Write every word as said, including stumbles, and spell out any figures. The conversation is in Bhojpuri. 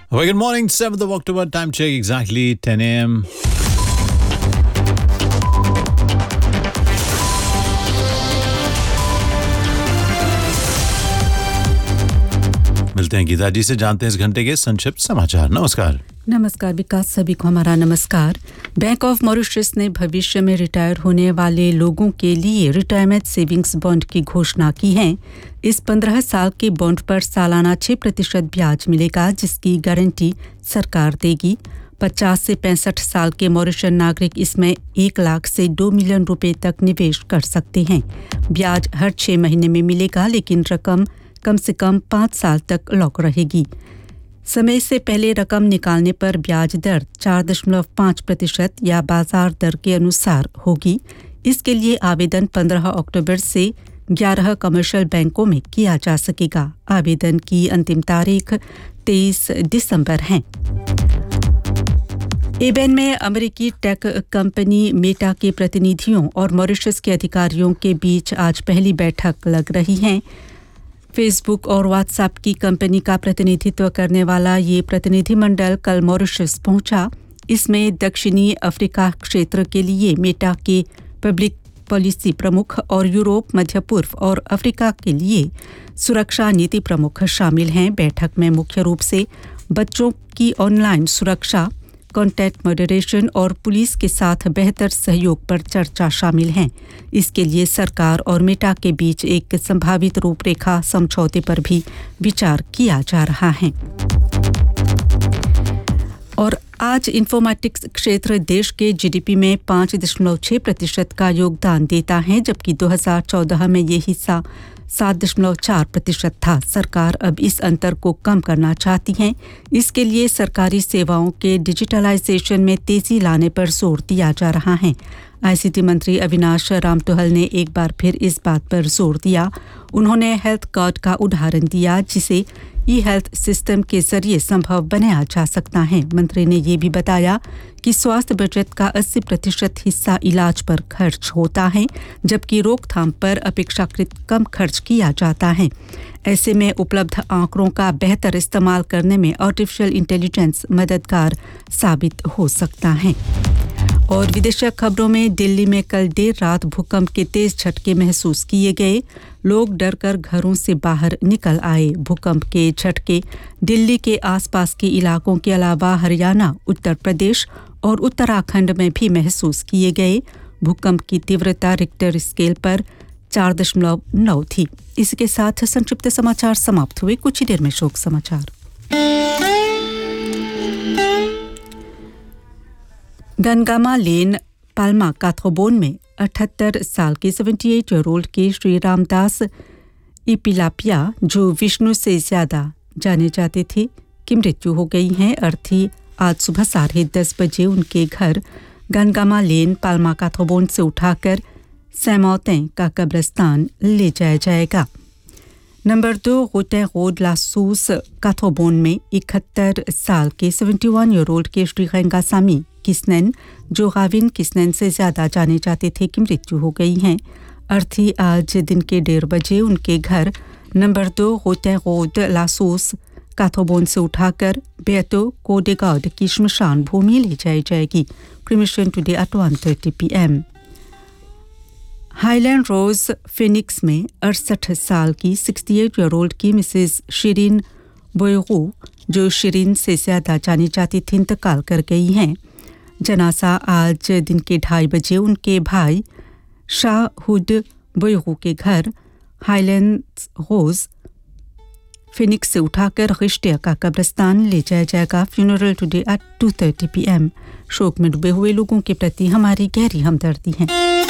Well, good morning, seventh of October, time check exactly ten a m मिलते हैं गीता जी से, जानते हैं इस घंटे के संक्षिप्त समाचार। नमस्कार। नमस्कार विकास, सभी को हमारा नमस्कार। बैंक ऑफ मॉरिशस ने भविष्य में रिटायर होने वाले लोगों के लिए रिटायरमेंट सेविंग्स बॉन्ड की घोषणा की है। इस पंद्रह साल के बॉन्ड पर सालाना छह प्रतिशत ब्याज मिलेगा, जिसकी गारंटी सरकार देगी। पचास से पैंसठ साल के मॉरिशन नागरिक इसमें एक लाख से दो मिलियन रुपए तक निवेश कर सकते हैं। ब्याज हर छः महीने में मिलेगा, लेकिन रकम कम से कम पाँच साल तक लॉक रहेगी। समय से पहले रकम निकालने पर ब्याज दर चार दशमलव पाँच प्रतिशत या बाजार दर के अनुसार होगी। इसके लिए आवेदन पंद्रह अक्टूबर से ग्यारह कमर्शियल बैंकों में किया जा सकेगा। आवेदन की अंतिम तारीख तेईस दिसंबर है। एबेन में अमेरिकी टेक कंपनी मेटा के प्रतिनिधियों और मॉरिशस के अधिकारियों के बीच आज पहली बैठक लग रही है। फेसबुक और व्हाट्सएप की कंपनी का प्रतिनिधित्व करने वाला ये प्रतिनिधिमंडल कल मॉरिशस पहुंचा। इसमें दक्षिणी अफ्रीका क्षेत्र के लिए मेटा के पब्लिक पॉलिसी प्रमुख और यूरोप, मध्य पूर्व और अफ्रीका के लिए सुरक्षा नीति प्रमुख शामिल हैं। बैठक में मुख्य रूप से बच्चों की ऑनलाइन सुरक्षा, कंटेंट मॉडरेशन और पुलिस के साथ बेहतर सहयोग पर चर्चा शामिल है। इसके लिए सरकार और मेटा के बीच एक संभावित रूपरेखा समझौते पर भी विचार किया जा रहा है। और आज इंफॉर्मेटिक्स क्षेत्र देश के जीडीपी में पाँच दशमलव छह प्रतिशत का योगदान देता है, जबकि दो हज़ार चौदह में ये हिस्सा सात दशमलव चार प्रतिशत था। सरकार अब इस अंतर को कम करना चाहती है। इसके लिए सरकारी सेवाओं के डिजिटलाइजेशन में तेजी लाने पर जोर दिया जा रहा है। आईसीटी मंत्री अविनाश रामतोहल ने एक बार फिर इस बात पर जोर दिया। उन्होंने हेल्थ कार्ड का उदाहरण दिया, जिसे ई हेल्थ सिस्टम के जरिए संभव बनाया जा सकता है। मंत्री ने ये भी बताया कि स्वास्थ्य बजट का अस्सी प्रतिशत हिस्सा इलाज पर खर्च होता है, जबकि रोकथाम पर अपेक्षाकृत कम खर्च किया जाता है। ऐसे में उपलब्ध आंकड़ों का बेहतर इस्तेमाल करने में आर्टिफिशियल इंटेलिजेंस मददगार साबित हो सकता है। और विदेशी खबरों में दिल्ली में कल देर रात भूकंप के तेज झटके महसूस किए गए। लोग डरकर घरों से बाहर निकल आए। भूकंप के झटके दिल्ली के आसपास के इलाकों के अलावा हरियाणा, उत्तर प्रदेश और उत्तराखंड में भी महसूस किए गए। भूकंप की तीव्रता रिक्टर स्केल पर चार दशमलव नौ थी। इसके साथ संक्षिप्त समाचार समाप्त हुए। कुछ ही देर में शोक समाचार। गनगामा लेन, पाल्मा काथोबोन में अठहत्तर साल के अठहत्तर ईयर ओल्ड के श्री रामदास इपिलापिया, जो विष्णु से ज्यादा जाने जाते थे, की मृत्यु हो गई है। अर्थी आज सुबह साढ़े दस बजे उनके घर गनगामा लेन, पाल्मा काथोबोन से उठाकर सैमौतें का कब्रिस्तान ले जाया जाएगा। नंबर दो रोटे रोड लासूस काथोबोन में इकहत्तर साल के इकहत्तर ईयर ओल्ड के श्री गंगासामी किस्नन, जो गाविन किस्नन से ज्यादा जाने जाते थे, की मृत्यु हो गई है। अर्थी आज दिन के डेढ़ बजे उनके घर नंबर दो रोटे रोड लासूस काथोबोन से उठाकर बेतो कोडेगाड की श्मशान भूमि ले जाई जाएगी। Cremation today at one thirty P M. Highland rose Phoenix में अड़सठ साल की अड़सठ ईयर ओल्ड की मिसेस शिरीन बोयगू, जो शिरीन से ज्यादा जानी जाती थी, इंतकाल कर गई हैं। जनाजा आज दिन के ढाई बजे उनके भाई शाहुद बोयगू के घर हाईलैंड रोज फिनिक्स से उठाकर रिश्ते का कब्रिस्तान ले जाया जाएगा। Funeral today at two thirty P M. शोक में डूबे हुए लोगों के प्रति हमारी गहरी हमदर्दी है।